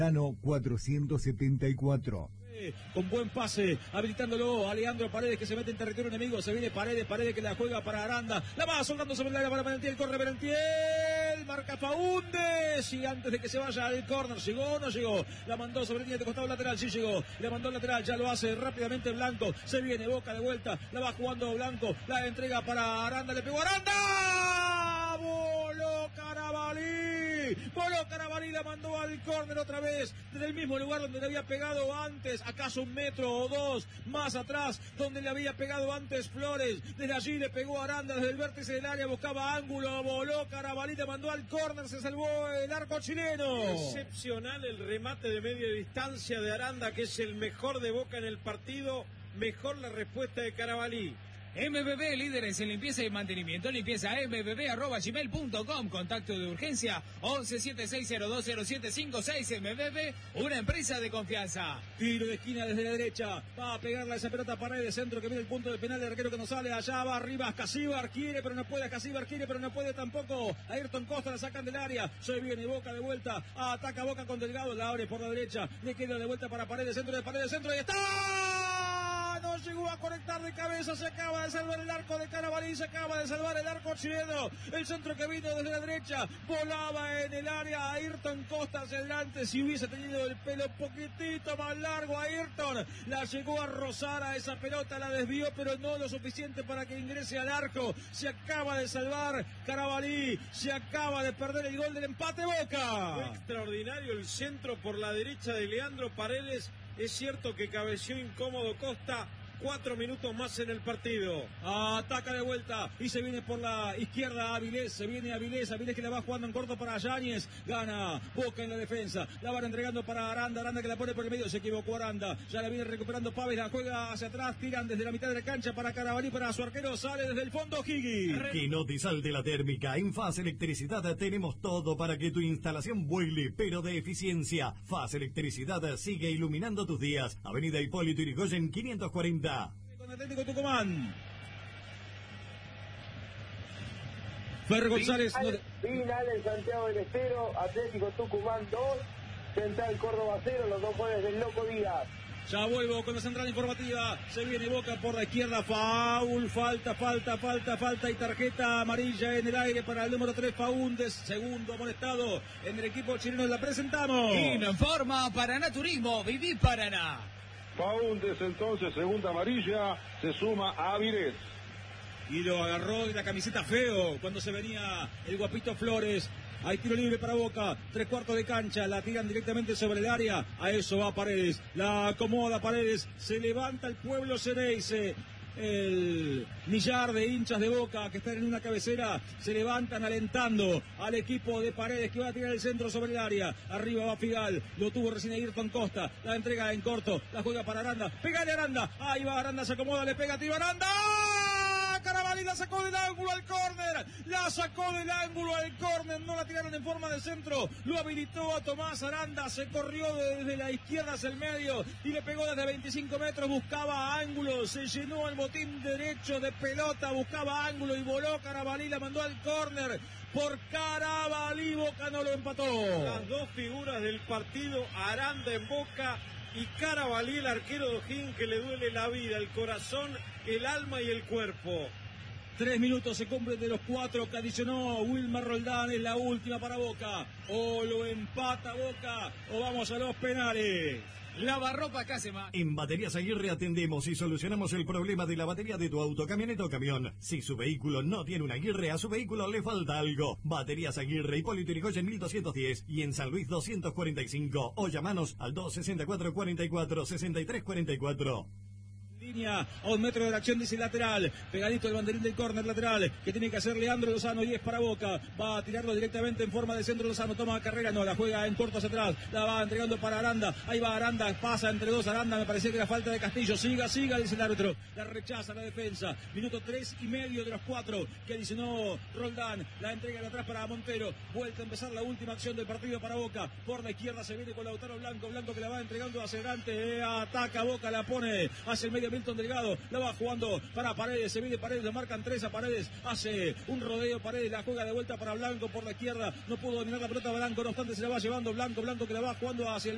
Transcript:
Tano 474. Con buen pase, habilitándolo a Leandro Paredes, que se mete en territorio enemigo. Se viene Paredes que la juega para Aranda. La va soltando sobre el área para Merentiel. Corre Merentiel, marca Faúndez. Y antes de que se vaya al córner, ¿llegó o no llegó? La mandó sobre línea de costado lateral, sí llegó. Le mandó al lateral, ya lo hace rápidamente Blanco. Se viene Boca de vuelta, la va jugando Blanco. La entrega para Aranda, le pegó Aranda. Voló Carabalí, la mandó al córner otra vez. Desde el mismo lugar donde le había pegado antes. Acaso un metro o dos más atrás, donde le había pegado antes Flores. Desde allí le pegó Aranda desde el vértice del área, buscaba ángulo, voló Carabalí, le mandó al córner, se salvó el arco chileno. Excepcional el remate de media distancia de Aranda, que es el mejor de Boca en el partido. Mejor la respuesta de Carabalí. MBB, líderes en limpieza y mantenimiento. Limpieza mbb@gmail.com. Contacto de urgencia 1176020756. MBB, una empresa de confianza. Tiro de esquina desde la derecha. Va a pegarle a esa pelota Paredes, centro que viene el punto del penal del arquero que no sale. Allá va arriba Casíbar, quiere pero no puede. Casíbar quiere pero no puede tampoco. Ayrton Costa la sacan del área. Se viene Boca de vuelta. Ataca Boca con Delgado. La abre por la derecha. Le queda de vuelta para Paredes. Centro de Paredes. Centro y está. No llegó a conectar de cabeza. Se acaba de salvar el arco de Carabalí. Se acaba de salvar el arco chileno. El centro que vino desde la derecha. Volaba en el área. Ayrton Costa hacia adelante. Si hubiese tenido el pelo un poquitito más largo, Ayrton la llegó a rozar a esa pelota. La desvió, pero no lo suficiente para que ingrese al arco. Se acaba de salvar Carabalí. Se acaba de perder el gol del empate Boca. Fue extraordinario el centro por la derecha de Leandro Paredes. Es cierto que cabeció incómodo Costa. 4 minutos más en el partido. Ataca de vuelta y se viene por la izquierda Avilés. Se viene Avilés que la va jugando en corto para Yáñez. Gana Boca en la defensa. La van entregando para Aranda. Aranda que la pone por el medio. Se equivocó Aranda. Ya la viene recuperando Pávez. La juega hacia atrás. Tiran desde la mitad de la cancha para Carabalí. Para su arquero. Sale desde el fondo Higgy. Que no te salte la térmica. En FAS Electricidad tenemos todo para que tu instalación vuele, pero de eficiencia. FAS Electricidad sigue iluminando tus días. Avenida Hipólito Yrigoyen 540. Con Atlético Tucumán. Fer González. Final en Santiago del Estero. Atlético Tucumán 2. Central Córdoba 0. Los dos goles del Loco Díaz. Ya vuelvo con la central informativa. Se viene Boca por la izquierda. Faul. Falta y tarjeta amarilla en el aire para el número 3 Faúndez. Segundo amonestado en el equipo chileno. La presentamos. Informa Paraná Turismo. Viví Paraná. Faúndez entonces, segunda amarilla, se suma a Avilés. Y lo agarró de la camiseta feo cuando se venía el guapito Flores. Hay tiro libre para Boca, 3/4 de cancha, la tiran directamente sobre el área. A eso va Paredes, la acomoda Paredes, se levanta el pueblo Xereyce. El millar de hinchas de Boca que están en una cabecera se levantan alentando al equipo de Paredes que va a tirar el centro sobre el área. Arriba va Figal, lo tuvo recién Ayrton Costa, la entrega en corto, la juega para Aranda, pégale Aranda, ahí va Aranda, se acomoda, le pega, tiro Aranda. Carabalí la sacó del ángulo al córner, no la tiraron en forma de centro, lo habilitó a Tomás Aranda, se corrió desde la izquierda hacia el medio y le pegó desde 25 metros, buscaba ángulo, se llenó el botín derecho de pelota, buscaba ángulo y voló Carabalí, la mandó al córner. Por Carabalí, Boca no lo empató. Las dos figuras del partido, Aranda en Boca y Carabalí, el arquero de O'Higgins, que le duele la vida, el corazón, el alma y el cuerpo. 3 minutos se cumplen de los 4 que adicionó Wilmar Roldán, es la última para Boca. O lo empata Boca o vamos a los penales. Lavarropa Casema. En Baterías Aguirre atendemos y solucionamos el problema de la batería de tu auto, camioneta o camión. Si su vehículo no tiene una Aguirre, a su vehículo le falta algo. Baterías Aguirre, Hipólito Yrigoyen 1210 y en San Luis 245. O llamanos al 264 44 63 44. Línea a 1 metro de la acción, dice lateral, pegadito el banderín del córner lateral, que tiene que hacer Leandro Lozano y es para Boca, va a tirarlo directamente en forma de centro Lozano, toma carrera, no, la juega en corto hacia atrás, la va entregando para Aranda, ahí va Aranda, pasa entre dos Aranda, me parecía que era falta de Castillo, siga, dice el árbitro, la rechaza la defensa, minuto 3,5 de los 4 que adicionó Roldán, la entrega de atrás para Montero, vuelta a empezar la última acción del partido para Boca, por la izquierda se viene con Lautaro Blanco que la va entregando hacia adelante, ataca Boca, la pone hacia el medio Milton Delgado, la va jugando para Paredes, se viene Paredes, le marcan 3 a Paredes, hace un rodeo Paredes, la juega de vuelta para Blanco por la izquierda, no pudo dominar la pelota Blanco, no obstante se la va llevando Blanco que la va jugando hacia el